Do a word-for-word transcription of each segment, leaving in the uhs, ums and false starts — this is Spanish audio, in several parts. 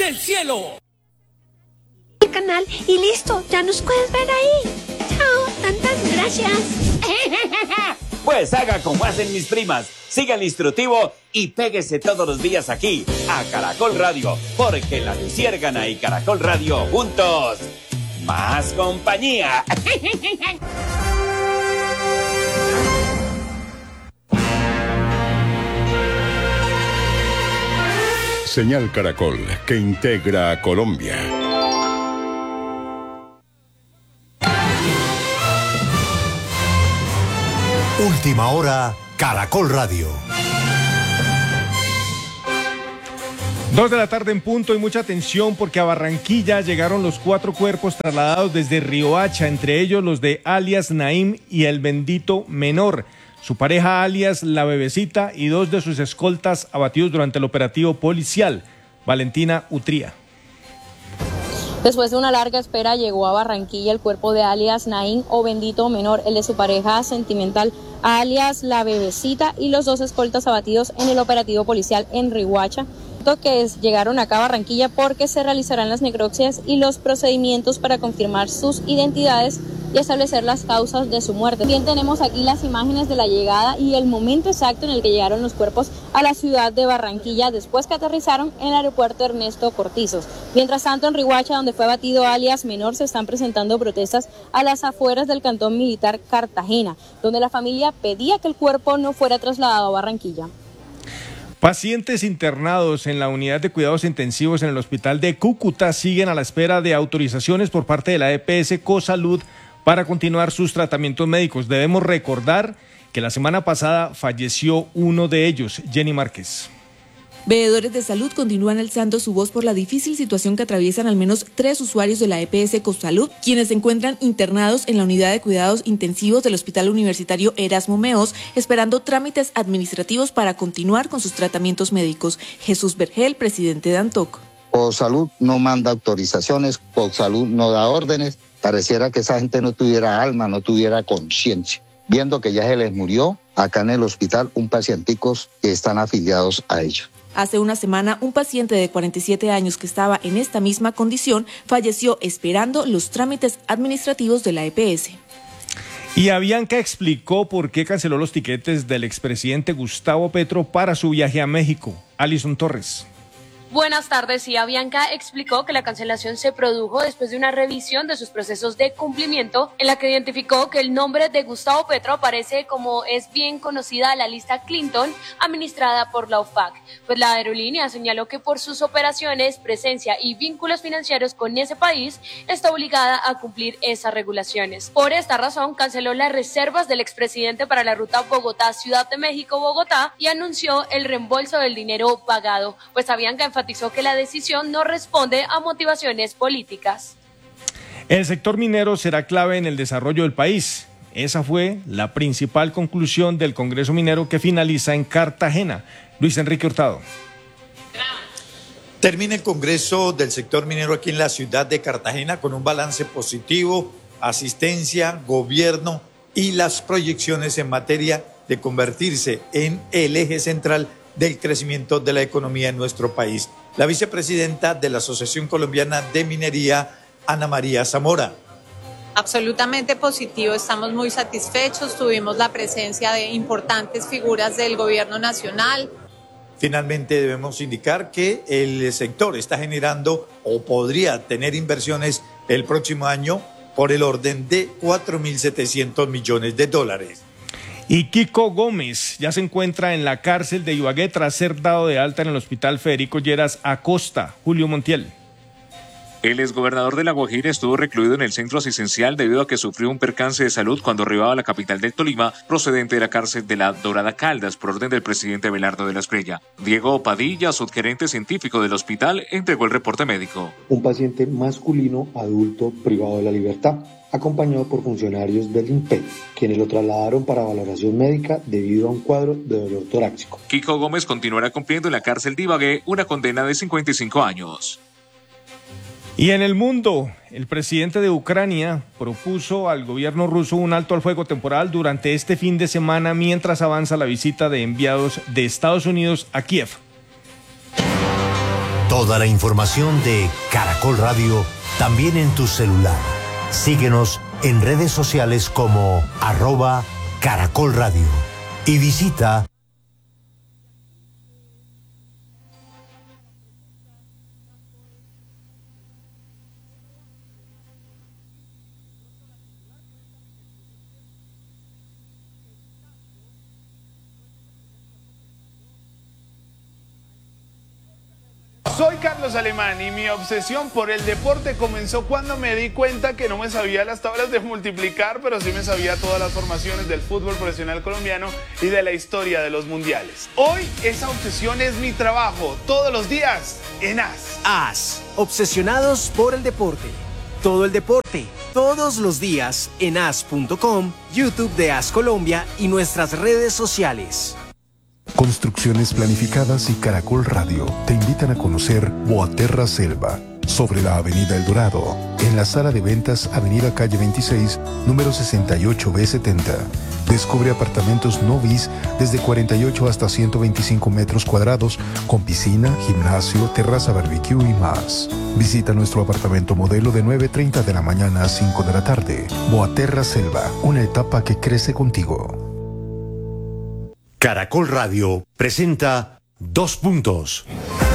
del cielo. El canal y listo, ya nos puedes ver ahí. Chao, tantas gracias. Pues haga como hacen mis primas, siga el instructivo y péguese todos los días aquí, a Caracol Radio, porque La Luciérgana y Caracol Radio juntos, más compañía. Señal Caracol, que integra a Colombia. Última hora, Caracol Radio. Dos de la tarde en punto y mucha atención porque a Barranquilla llegaron los cuatro cuerpos trasladados desde Riohacha, entre ellos los de alias Naim y el bendito menor, su pareja alias La Bebecita y dos de sus escoltas abatidos durante el operativo policial. Valentina Utría. Después de una larga espera llegó a Barranquilla el cuerpo de alias Naim o bendito menor, el de su pareja sentimental alias La Bebecita y los dos escoltas abatidos en el operativo policial en Riohacha, que es, llegaron acá a Barranquilla porque se realizarán las necropsias y los procedimientos para confirmar sus identidades y establecer las causas de su muerte. Bien, tenemos aquí las imágenes de la llegada y el momento exacto en el que llegaron los cuerpos a la ciudad de Barranquilla después que aterrizaron en el aeropuerto Ernesto Cortizos. Mientras tanto, en Riohacha, donde fue abatido alias menor, se están presentando protestas a las afueras del cantón militar Cartagena, donde la familia pedía que el cuerpo no fuera trasladado a Barranquilla. Pacientes internados en la unidad de cuidados intensivos en el hospital de Cúcuta siguen a la espera de autorizaciones por parte de la E P S Cosalud para continuar sus tratamientos médicos. Debemos recordar que la semana pasada falleció uno de ellos, Jenny Márquez. Veedores de salud continúan alzando su voz por la difícil situación que atraviesan al menos tres usuarios de la E P S Cosalud, quienes se encuentran internados en la unidad de cuidados intensivos del Hospital Universitario Erasmo Meos, esperando trámites administrativos para continuar con sus tratamientos médicos. Jesús Vergel, presidente de ANTOC. Cosalud no manda autorizaciones, Cosalud no da órdenes, pareciera que esa gente no tuviera alma, no tuviera conciencia, viendo que ya se les murió acá en el hospital un pacienticos que están afiliados a ellos. Hace una semana, un paciente de cuarenta y siete años que estaba en esta misma condición falleció esperando los trámites administrativos de la E P S. Y Avianca explicó por qué canceló los tiquetes del expresidente Gustavo Petro para su viaje a México. Alison Torres. Buenas tardes. Y Avianca explicó que la cancelación se produjo después de una revisión de sus procesos de cumplimiento en la que identificó que el nombre de Gustavo Petro aparece como es bien conocida la lista Clinton administrada por la O F A C, pues la aerolínea señaló que por sus operaciones, presencia y vínculos financieros con ese país está obligada a cumplir esas regulaciones. Por esta razón canceló las reservas del expresidente para la ruta Bogotá-Ciudad de México-Bogotá y anunció el reembolso del dinero pagado, pues Avianca enfatizó enfatizó que la decisión no responde a motivaciones políticas. El sector minero será clave en el desarrollo del país. Esa fue la principal conclusión del Congreso Minero que finaliza en Cartagena. Luis Enrique Hurtado. Termina el Congreso del sector minero aquí en la ciudad de Cartagena con un balance positivo, asistencia, gobierno y las proyecciones en materia de convertirse en el eje central del crecimiento de la economía en nuestro país. La vicepresidenta de la Asociación Colombiana de Minería, Ana María Zamora. Absolutamente positivo, estamos muy satisfechos, tuvimos la presencia de importantes figuras del gobierno nacional. Finalmente debemos indicar que el sector está generando o podría tener inversiones el próximo año por el orden de cuatro mil setecientos millones de dólares. Y Kiko Gómez ya se encuentra en la cárcel de Ibagué tras ser dado de alta en el hospital Federico Lleras Acosta. Julio Montiel. El exgobernador de La Guajira estuvo recluido en el centro asistencial debido a que sufrió un percance de salud cuando arribaba a la capital del Tolima, procedente de la cárcel de la Dorada Caldas, por orden del presidente Abelardo de la Espriella. Diego Padilla, subgerente científico del hospital, entregó el reporte médico. Un paciente masculino adulto privado de la libertad, acompañado por funcionarios del INPEC, quienes lo trasladaron para valoración médica debido a un cuadro de dolor torácico. Kiko Gómez continuará cumpliendo en la cárcel de Ibagué una condena de cincuenta y cinco años. Y en el mundo, el presidente de Ucrania propuso al gobierno ruso un alto al fuego temporal durante este fin de semana mientras avanza la visita de enviados de Estados Unidos a Kiev. Toda la información de Caracol Radio también en tu celular. Síguenos en redes sociales como arroba Caracol Radio y visita Soy Carlos Alemán y mi obsesión por el deporte comenzó cuando me di cuenta que no me sabía las tablas de multiplicar, pero sí me sabía todas las formaciones del fútbol profesional colombiano y de la historia de los mundiales. Hoy esa obsesión es mi trabajo, todos los días en A S. A S, obsesionados por el deporte. Todo el deporte, todos los días en A S punto com, YouTube de A S Colombia y nuestras redes sociales. Construcciones Planificadas y Caracol Radio te invitan a conocer Boaterra Selva, sobre la Avenida El Dorado, en la sala de ventas Avenida Calle veintiséis, número sesenta y ocho B setenta. Descubre apartamentos no bis desde cuarenta y ocho hasta ciento veinticinco metros cuadrados, con piscina, gimnasio, terraza barbecue y más. Visita nuestro apartamento modelo de nueve y treinta de la mañana a cinco de la tarde. Boaterra Selva, una etapa que crece contigo. Caracol Radio presenta Dos Puntos.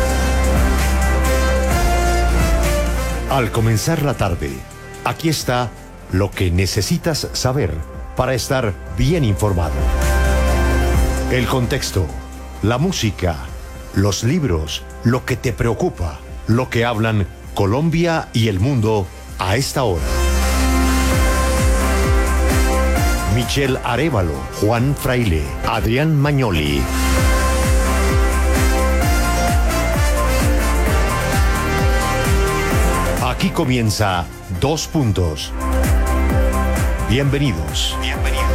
Al comenzar la tarde, aquí está lo que necesitas saber para estar bien informado. El contexto, la música, los libros, lo que te preocupa, lo que hablan Colombia y el mundo a esta hora. Michelle Arévalo, Juan Fraile, Adrián Magnoli. Aquí comienza Dos Puntos. Bienvenidos. Bienvenidos.